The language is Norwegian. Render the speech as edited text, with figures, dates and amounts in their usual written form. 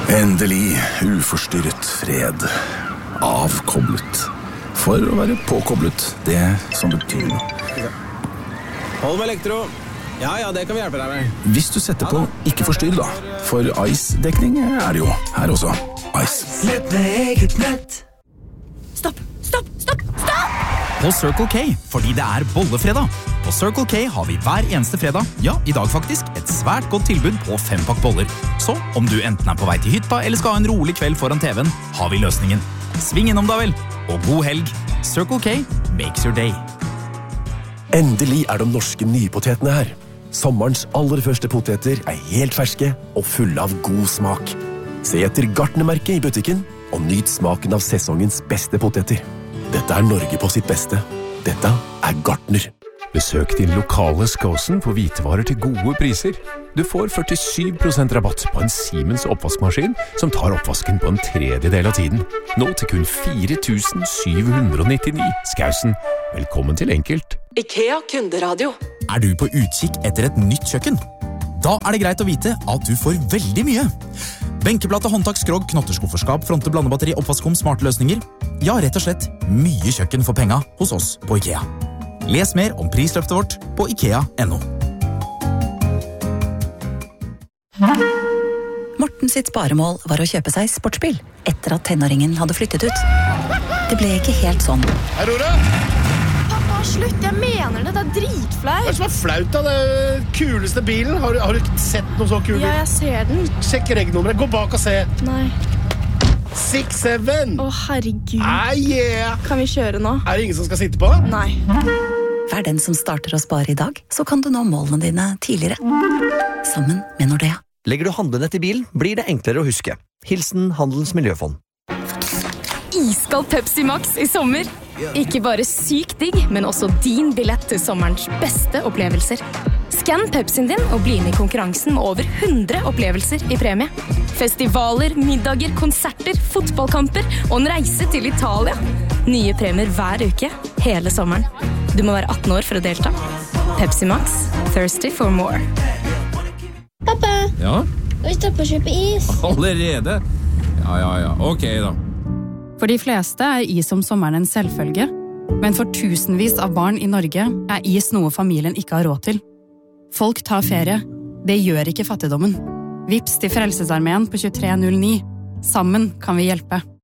Endelig uforstyrret fred. Avkoblet. For å være påkoblet, det som betyr noe. Hold med elektro. Ja, det kan vi hjelpe deg med. Hvis du setter på ikke forstyrr da, for Ice-dekning er det jo her også. Ice. Slett med eget nett. Stopp! På Circle K, fordi det er bollefredag. På Circle K har vi hver eneste fredag, ja, i dag faktisk, et svært godt tilbud på 5-pakk boller. Så om du enten er på vei til hytta eller skal ha en rolig kveld foran TV-en, har vi løsningen. Sving innom da vel, og god helg. Circle K makes your day. Endelig er de norske nypotetene her. Sommerens aller første poteter er helt ferske og fulle av god smak. Se etter Gartnermerket i butikken, og nyt smaken av sesongens beste poteter. Dette er Norge på sitt beste. Dette er Gartner. Besøk din lokale Skåsen for hvitevarer til gode priser. Du får 47% rabatt på en Siemens oppvaskmaskin som tar oppvasken på en tredjedel av tiden. Nå til kun 4.799. Skåsen, velkommen til Enkelt. IKEA kunderadio. Er du på utkikk etter et nytt kjøkken? Da er det greit å vite at du får veldig mye. Benkeplate, håndtak, skrog, knotterskufferskap, fronte, blandebatteri, oppvaskkom, smarte løsninger. Ja, rett og slett mye kjøkken for penga hos oss på IKEA. Les mer om prisløftet vårt på IKEA.no. Morten sitt sparemål var å kjøpe seg sportsbil etter at tenåringen hadde flyttet ut. Det ble ikke helt sånn. Aurora! Pappa, slutt, jeg mener det, det er dritflaut. Hva er det som er flaut da? Det kuleste bilen? Har du ikke sett noe så kul bil? Ja, jeg ser den. Sjekk regnnummeret, gå bak og se. Nei. 6-7. Herregud. Yeah. Kan vi kjøre nå? Er det ingen som skal sitte på? Nei. Vær den som starter å spare i dag, så kan du nå målene dine tidligere. Sammen med Nordea. Legger du handlenett i bilen, blir det enklere å huske. Hilsen Handelens Miljøfond. Iskald Pepsi Max i sommer. Ikke bare sykt digg, men også din billett til sommerens beste opplevelser. Skann Pepsien din og bli med i konkurransen med over 100 opplevelser i premie. Festivaler, middager, konserter, fotballkamper og en reise til Italia. Nye premier hver uke, hele sommeren. Du må være 18 år for å delta. Pepsi Max, thirsty for more. Pappa, Ja? vi stopper å kjøpe is. Allerede? Ja. Ok da. For de fleste er is om sommeren en selvfølge, men for tusenvis av barn i Norge er is noe familien ikke har råd til. Folk tar ferie. Det gjør ikke fattigdommen. Vips til Frelsesarmeen på 2309. Sammen kan vi hjelpe.